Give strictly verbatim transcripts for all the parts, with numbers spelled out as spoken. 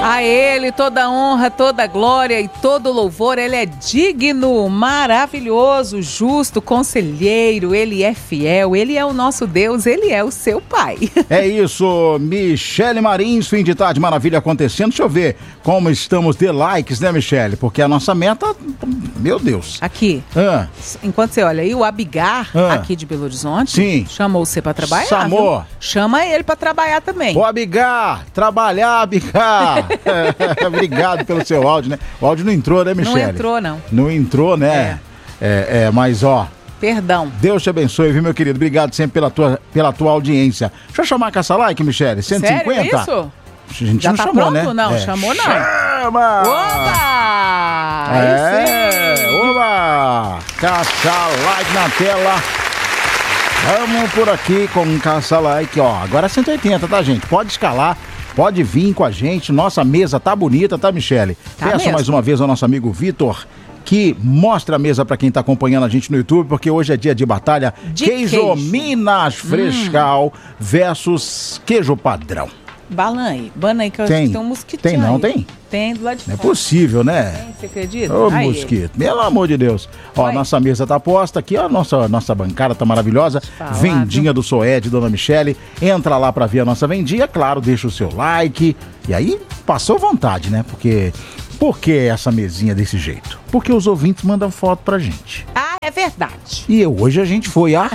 A ele toda honra, toda glória e todo louvor. Ele é digno, maravilhoso, justo, conselheiro. Ele é fiel, ele é o nosso Deus, ele é o seu Pai. É isso, Michele Marins, fim de tarde, maravilha acontecendo. Deixa eu ver como estamos de likes, né, Michele? Porque a nossa meta, meu Deus. Aqui, Ah, enquanto você olha aí, o Abigar, Ah. aqui de Belo Horizonte, Sim. chamou você pra trabalhar, Chamou. viu? Chama ele pra trabalhar também. Ô, Abigar, trabalhar, Abigar. Obrigado pelo seu áudio, né? O áudio não entrou, né, Michele? Não entrou, não. Não entrou, né? É, é, mas ó, Perdão. Deus te abençoe, viu, meu querido? Obrigado sempre pela tua, pela tua audiência. Deixa eu chamar a caça-like, Michele, cento e cinquenta? Sério isso? A gente Já não tá chamou, pronto? né? Não, É. chamou não. Chama! Opa! Aí É, sim. oba! Caça-like na tela. Vamos por aqui com um caça-like, ó. Agora é cento e oitenta, tá, gente? Pode escalar, pode vir com a gente. Nossa mesa tá bonita, tá, Michele? Tá Peço mesmo. mais uma vez ao nosso amigo Vitor que mostra a mesa pra quem tá acompanhando a gente no YouTube, porque hoje é dia de batalha. De queijo, queijo. Minas Frescal versus queijo padrão. Balan aí, bana aí que eu Tem. acho que tem um mosquitinho Tem não, aí. tem? Tem do lado de Não é fora. possível, né? Tem, você acredita? Ô, Aí. mosquito, pelo amor de Deus. Ó, Vai. nossa mesa tá posta aqui, ó, nossa, nossa bancada tá maravilhosa. Falar, Vendinha do Soed, Dona Michele. Entra lá pra ver a nossa vendinha, claro, deixa o seu like. E aí, passou vontade, né? Porque, por que essa mesinha desse jeito? Porque os ouvintes mandam foto pra gente. Ah, é verdade. E eu, hoje a gente foi, ah?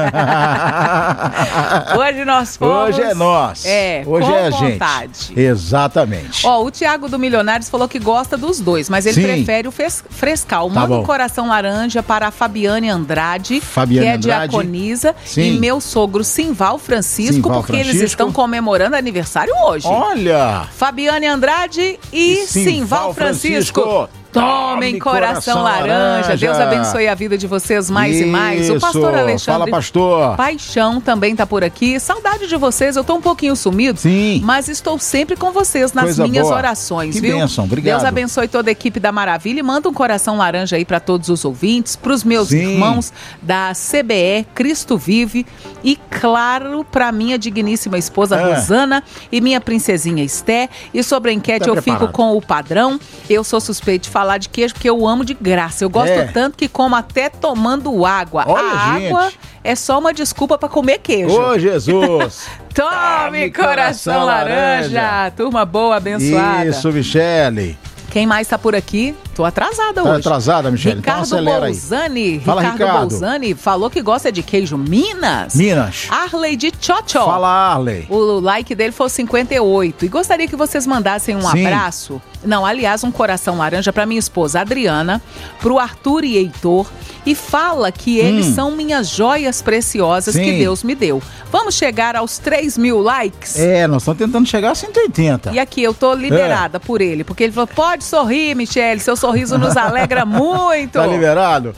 Hoje nós fomos... Hoje é nós. É, hoje com é a vontade. gente. Exatamente. Ó, o Thiago do Milionários falou que gosta dos dois, mas ele Sim. prefere o fes- frescal. Tá Manda bom. um coração laranja para a Fabiane Andrade, Fabiane que é Andrade. diaconisa, Sim. e meu sogro Simval Francisco, Simval porque eles Francisco. estão comemorando aniversário hoje. Olha! Fabiane Andrade e, E Simval Simval Francisco. Francisco. Tomem coração, coração laranja. laranja. Deus abençoe a vida de vocês mais e mais. O pastor Isso. Alexandre Fala, pastor. Paixão também tá por aqui. Saudade de vocês. Eu tô um pouquinho sumido, Sim. mas estou sempre com vocês nas Coisa minhas boa. orações, Que viu? bênção, obrigado. Deus abençoe toda a equipe da Maravilha e manda um coração laranja aí para todos os ouvintes, para os meus Sim. irmãos da C B E, Cristo Vive, e claro, para minha digníssima esposa É. Rosana e minha princesinha Esté. E sobre a enquete Tá eu preparado. fico com o padrão. Eu sou suspeito de falar de queijo porque eu amo de graça. Eu gosto É. tanto que como até tomando água. Olha, a gente. água é só uma desculpa para comer queijo. Ô, Jesus! Tome Tome coração, coração laranja. laranja. Turma boa, abençoada. Isso, Michele. Quem mais tá por aqui? Tô atrasada Tá hoje. atrasada, Michele? Então Ricardo acelera aí. Bolzani. Fala, Ricardo, Ricardo. Bolzani falou que gosta de queijo Minas. Minas. Arley de Tchotchó. Fala, Arley. O like dele foi cinquenta e oito. E gostaria que vocês mandassem um Sim. abraço. Não, aliás, um coração laranja para minha esposa Adriana, pro Arthur e Heitor. E fala que eles Hum. são minhas joias preciosas Sim. que Deus me deu. Vamos chegar aos três mil likes? É, nós estamos tentando chegar a cento e oitenta. E aqui, eu tô liberada por ele, porque ele falou, pode sorrir, Michele, seu sorriso nos alegra muito. Tá liberado?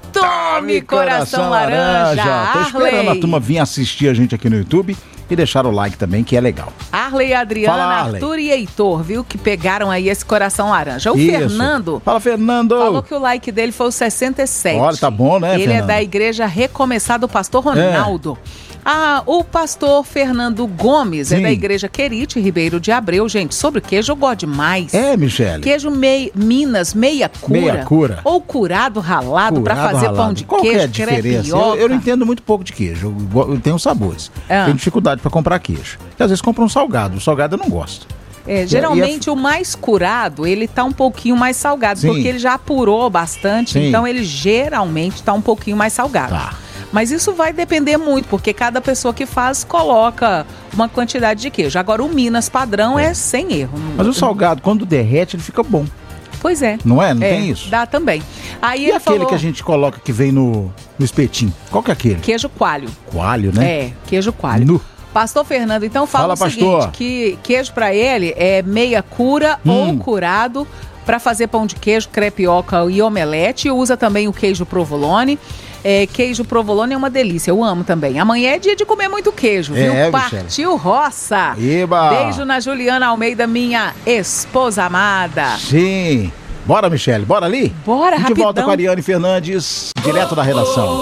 Tome coração, laranja, Tô esperando Arley. a turma vir assistir a gente aqui no YouTube e deixar o like também, que é legal. Arley, Adriana, Fala, Arley. Arthur e Heitor, viu, que pegaram aí esse coração laranja. O Isso. Fernando Fala, Fernando. falou que o like dele foi o sessenta e sete. Olha, tá bom, né, Ele Fernando? é da igreja Recomeçar do Pastor Ronaldo. Ah, o pastor Fernando Gomes é Sim. da igreja Querite Ribeiro de Abreu. Gente, sobre queijo eu gosto demais. É, Michele. Queijo mei, Minas, meia cura. Meia cura. Ou curado ralado para Curado, fazer ralado. pão de Qual que queijo, é a diferença? Eu, crepioca. eu não entendo muito pouco de queijo. Eu, go- eu tenho sabores. Ah. Tenho dificuldade para comprar queijo. E às vezes compro um salgado. O salgado eu não gosto. É, geralmente o mais curado, ele tá um pouquinho mais salgado, Sim. porque ele já apurou bastante, Sim. então ele geralmente tá um pouquinho mais salgado. Tá. Mas isso vai depender muito, porque cada pessoa que faz coloca uma quantidade de queijo. Agora o Minas padrão é, sem erro. Mas o salgado, quando derrete, ele fica bom. Pois é. Não é? Não É, tem isso? Dá também. Aí E ele aquele falou que a gente coloca que vem no, no espetinho? Qual que é aquele? queijo coalho. Coalho, né? É, queijo coalho. Nu. Pastor Fernando, então fala Fala, o seguinte, pastor. que queijo pra ele é meia cura Hum. ou curado para fazer pão de queijo, crepioca e omelete. Usa também o queijo provolone. É, queijo provolone é uma delícia, eu amo também. Amanhã é dia de comer muito queijo, viu? É, Partiu roça. Eba! Beijo na Juliana Almeida, minha esposa amada. Sim. Bora, Michele, bora ali? Bora, A gente rapidão. volta com a Ariane Fernandes, direto da redação.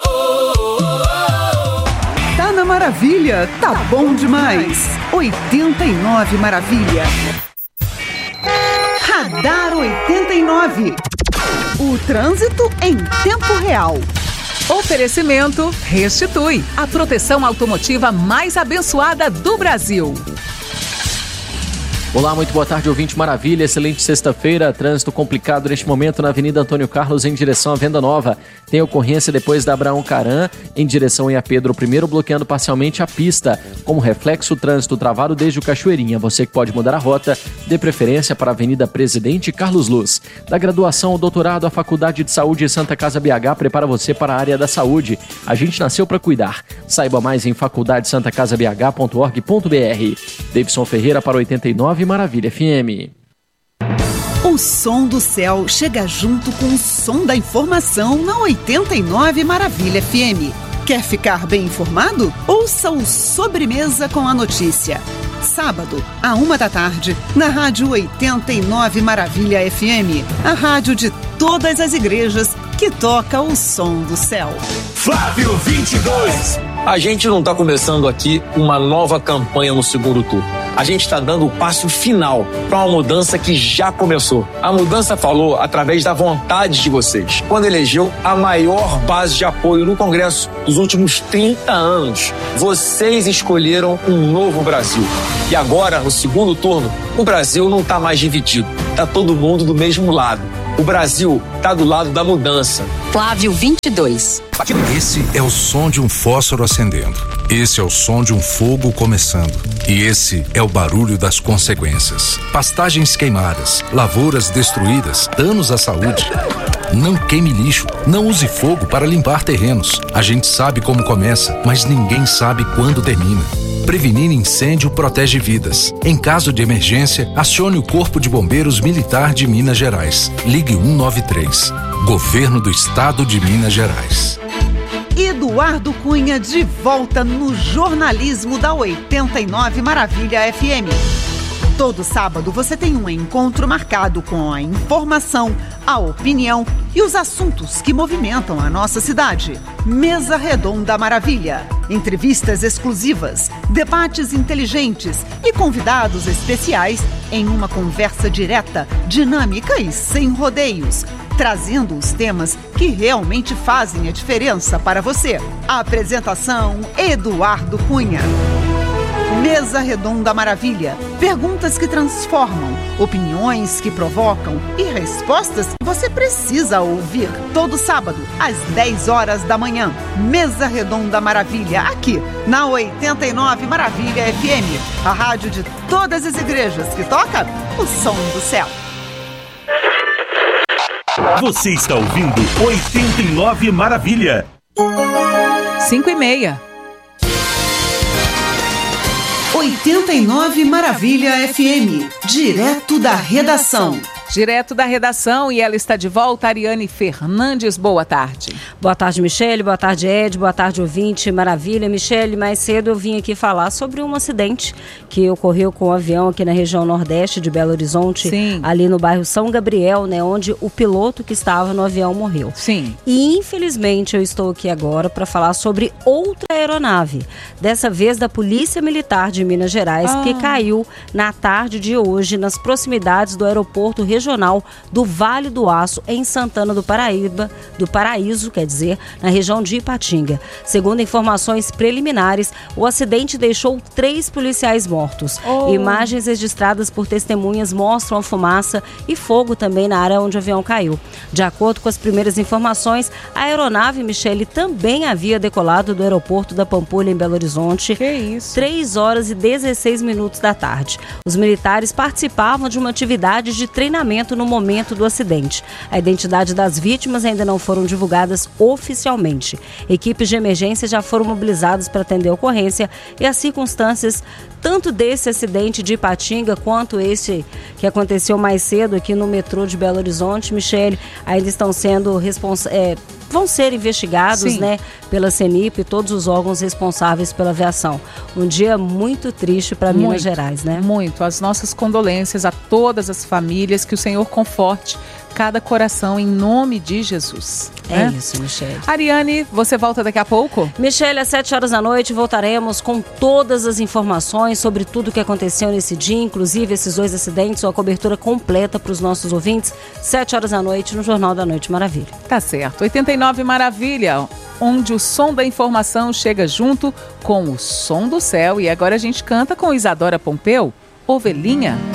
Tá na Maravilha, tá bom demais. oitenta e nove Maravilha. Radar oitenta e nove. O trânsito em tempo real. Oferecimento Restitui, a proteção automotiva mais abençoada do Brasil. Olá, muito boa tarde, ouvinte maravilha, excelente sexta-feira, trânsito complicado neste momento na Avenida Antônio Carlos em direção à Venda Nova. Tem ocorrência depois da Abraão Caran em direção a Pedro I, bloqueando parcialmente a pista. Como reflexo, o trânsito travado desde o Cachoeirinha. Você que pode mudar a rota, dê preferência para a Avenida Presidente Carlos Luz. Da graduação ao doutorado, a Faculdade de Saúde Santa Casa B H prepara você para a área da saúde. A gente nasceu para cuidar. Saiba mais em faculdade santa casa b h ponto org ponto b r. Davidson Ferreira para oitenta e nove Maravilha F M. O som do céu chega junto com o som da informação na oitenta e nove Maravilha F M. Quer ficar bem informado? Ouça o Sobremesa com a Notícia. Sábado, à uma da tarde, na Rádio oitenta e nove Maravilha F M. A rádio de todas as igrejas que toca o som do céu. Flávio vinte e dois. A gente não está começando aqui uma nova campanha no segundo turno. A gente está dando o passo final para uma mudança que já começou. A mudança falou através da vontade de vocês, quando elegeu a maior base de apoio no Congresso dos últimos trinta anos. Vocês escolheram um novo Brasil. E agora, no segundo turno, o Brasil não está mais dividido. Está todo mundo do mesmo lado. O Brasil está do lado da mudança. Flávio vinte e dois. Esse é o som de um fósforo acendendo. Esse é o som de um fogo começando. E esse é o barulho das consequências. Pastagens queimadas, lavouras destruídas, danos à saúde. Não queime lixo, não use fogo para limpar terrenos. A gente sabe como começa, mas ninguém sabe quando termina. Prevenir incêndio protege vidas. Em caso de emergência, acione o Corpo de Bombeiros Militar de Minas Gerais. Ligue um nove três. Governo do Estado de Minas Gerais. Eduardo Cunha de volta no jornalismo da oitenta e nove Maravilha F M. Todo sábado você tem um encontro marcado com a informação, a opinião e os assuntos que movimentam a nossa cidade. Mesa Redonda Maravilha. Entrevistas exclusivas, debates inteligentes e convidados especiais em uma conversa direta, dinâmica e sem rodeios, trazendo os temas que realmente fazem a diferença para você. A apresentação: Eduardo Cunha. Mesa Redonda Maravilha. Perguntas que transformam, opiniões que provocam e respostas que você precisa ouvir. Todo sábado, às dez horas da manhã. Mesa Redonda Maravilha, aqui na oitenta e nove Maravilha F M. A rádio de todas as igrejas que toca o som do céu. Você está ouvindo oitenta e nove Maravilha. cinco e meia. oitenta e nove Maravilha F M, direto da redação. Direto da redação, e ela está de volta, Ariane Fernandes, boa tarde. Boa tarde, Michele, boa tarde, Ed, boa tarde, ouvinte, maravilha. Michele, mais cedo eu vim aqui falar sobre um acidente que ocorreu com um avião aqui na região nordeste de Belo Horizonte, Sim. ali no bairro São Gabriel, né, onde o piloto que estava no avião morreu. Sim. E infelizmente eu estou aqui agora para falar sobre outra aeronave, dessa vez da Polícia Militar de Minas Gerais, ah. que caiu na tarde de hoje nas proximidades do aeroporto regional Regional do Vale do Aço, em Santana do Paraíba, do Paraíso, quer dizer, na região de Ipatinga. Segundo informações preliminares, o acidente deixou três policiais mortos. Oh. Imagens registradas por testemunhas mostram a fumaça e fogo também na área onde o avião caiu. De acordo com as primeiras informações, a aeronave, Michele, também havia decolado do aeroporto da Pampulha, em Belo Horizonte, que isso? três horas e dezesseis minutos da tarde. Os militares participavam de uma atividade de treinamento no momento do acidente. A identidade das vítimas ainda não foram divulgadas oficialmente. Equipes de emergência já foram mobilizadas para atender a ocorrência e as circunstâncias tanto desse acidente de Ipatinga quanto esse que aconteceu mais cedo aqui no metrô de Belo Horizonte, Michele, ainda estão sendo respons- é, vão ser investigados, Sim. né, pela CENIP e todos os órgãos responsáveis pela aviação. Um dia muito triste para Minas Gerais, né? Muito. As nossas condolências a todas as famílias, que o Senhor conforte cada coração em nome de Jesus. É né? isso, Michele. Ariane, você volta daqui a pouco? Michele, às sete horas da noite voltaremos com todas as informações sobre tudo o que aconteceu nesse dia, inclusive esses dois acidentes, uma cobertura completa para os nossos ouvintes, sete horas da noite no Jornal da Noite Maravilha. Tá certo. oitenta e nove Maravilha, onde o som da informação chega junto com o som do céu. E agora a gente canta com Isadora Pompeu, Ovelhinha.